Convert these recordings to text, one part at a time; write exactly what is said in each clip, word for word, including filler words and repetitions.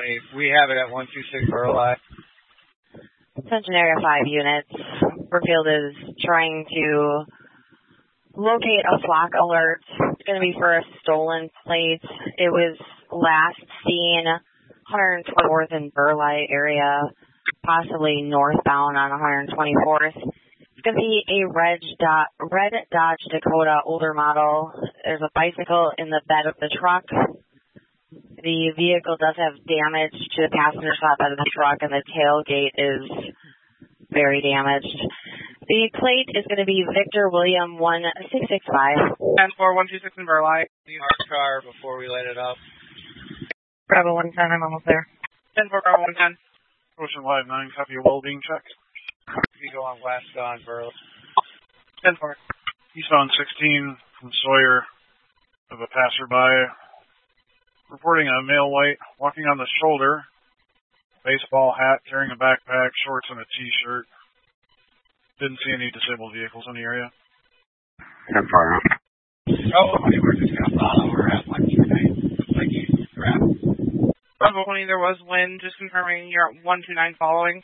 twenty. We have it at one two six Burleigh. Attention Area five units. Brookfield is trying to locate a flock alert. It's going to be for a stolen plate. It was last seen one twenty-fourth in Burleigh area, possibly northbound on one twenty-fourth. It's going to be a red, Do- red Dodge Dakota older model. There's a bicycle in the bed of the truck. The vehicle does have damage to the passenger side bed of the truck, and the tailgate is very damaged. The plate is going to be Victor William one six six five. ten four one two six in Burleigh. Our car before we let it up. Bravo one ten, I'm almost there. ten four Bravo one ten. Ocean Live nine, copy a well-being check. We go on west on Burleigh. ten four. Eastbound sixteen from Sawyer of a passerby. Reporting a male white walking on the shoulder. Baseball hat, carrying a backpack, shorts, and a t-shirt. Didn't see any disabled vehicles in the area. ten four. Oh, we're just going to follow her at one two nine. Like you grab. Bravo twenty, there was wind. Just confirming you're at one two nine following.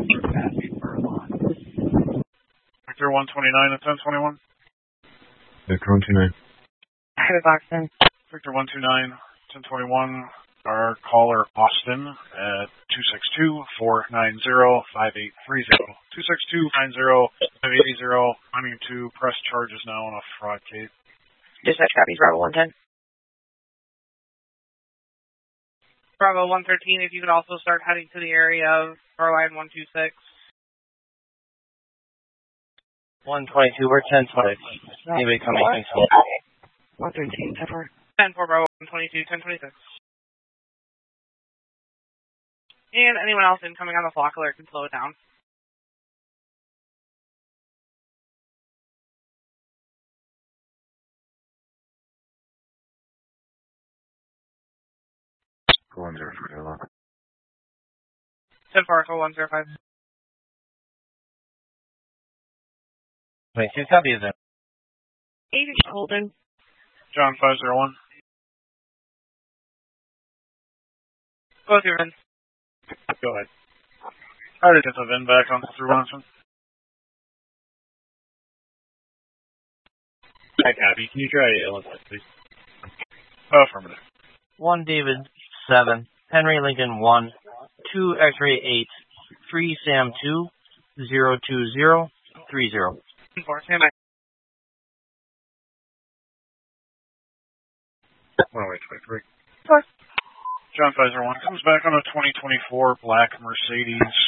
Victor one twenty-nine at ten twenty-one. Victor one two nine. Private Boxton. Victor one two nine, ten twenty-one. Our caller Austin at two six two, four nine zero, five eight three zero. two six two, nine zero, five eight zero. Planning to press charges now on a fraud case. Dispatch copies, Bravo one ten. Bravo one thirteen, if you could also start heading to the area of Burleigh one two six. one twenty-two, we're ten twenty. Anybody coming? one thirteen, ten four. ten four Bravo one twenty-two, ten twenty-six. And anyone else incoming on the flock alert can slow it down. one zero five. ten four Echo one zero five. twenty-two, copy is in. eight Holden. John five zero one. Both your men. Go ahead. How did get the V I N back on through Ronson? Hi, copy. Can you try Illinois, please? Oh, affirmative. one David seven, Henry Lincoln one, two X-ray eight, three Sam two, zero two zero, three zero. ten four, stand by. one oh eight twenty-three. Four. John five zero one comes back on a twenty twenty-four black Mercedes